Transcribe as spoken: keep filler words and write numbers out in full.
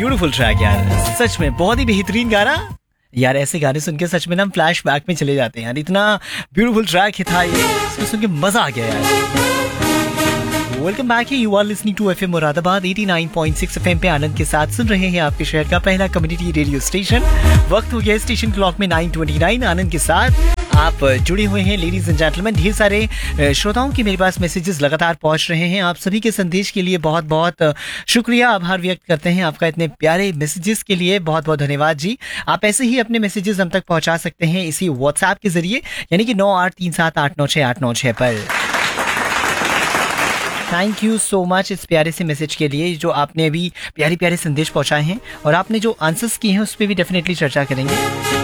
Beautiful track यार, सच में बहुत ही बेहतरीन गाना यार। ऐसे गाने सुन के सच में ना हम फ्लैश बैक में चले जाते हैं यार, इतना ब्यूटीफुल ट्रैक ही था ये, इसको सुन के मजा आ गया यार। Welcome back, you are listening to FM Moradabad नवासी पॉइंट सिक्स एफएम पे आनंद के साथ सुन रहे हैं आपके शहर का पहला कम्युनिटी रेडियो स्टेशन। वक्त हो गया स्टेशन क्लॉक में नौ उनतीस, आनंद के साथ आप जुड़े हुए हैं लेडीज एंड जेंटलमैन। ढेर सारे श्रोताओं के मेरे पास मैसेजेस लगातार पहुंच रहे हैं। आप सभी के संदेश के लिए बहुत बहुत शुक्रिया, आभार व्यक्त करते हैं आपका, इतने प्यारे मैसेजेस के लिए बहुत बहुत धन्यवाद जी। आप ऐसे ही अपने मैसेजेस हम तक पहुंचा सकते हैं इसी व्हाट्सएप के जरिए, यानी कि नौ आठ तीन सात आठ नौ छः आठ नौ छः पर। थैंक यू सो मच इस प्यारे से मैसेज के लिए, जो आपने अभी प्यारे प्यारे संदेश पहुंचाए हैं, और आपने जो आंसर्स किए हैं उस पर भी डेफिनेटली चर्चा करेंगे।